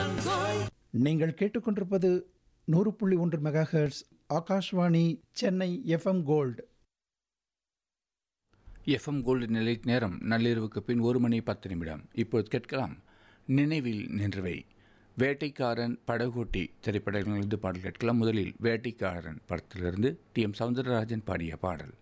நீங்கள் கேட்டுக்கொண்டிருப்பது 100.1 megahertz Akashvani Chennai FM gold. FM gold நிலை நேரம் நள்ளிரவுக்கு பின் 1:10. இப்போது கேட்கலாம் நினைவில் நின்றவை. வேட்டைக்காரன், படகோட்டி திரைப்படங்களிலிருந்து பாடல் கேட்கலாம். முதலில் வேட்டைக்காரன் படத்திலிருந்து டி.எம். சௌந்தரராஜன் பாடிய பாடல்.